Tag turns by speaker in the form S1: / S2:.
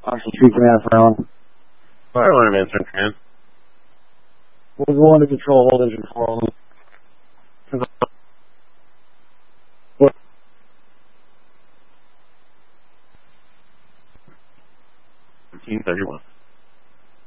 S1: Austin Tree Command for Allen.
S2: Fire alarm answering command.
S1: We'll go into control, hold engine 4 on.
S2: 1331.